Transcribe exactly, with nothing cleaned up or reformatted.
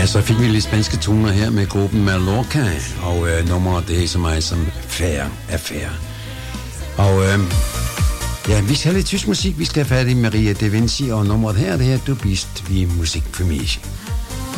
Ja, så fik vi lidt spanske toner her med gruppen Mallorca, og øh, nummeret det er så meget som Fair Affair. Og øh, ja, vi skal have lidt tysk musik, vi skal have fat i Maria de Vinci, og nummeret her, det her, Du bist wie Musik für mich.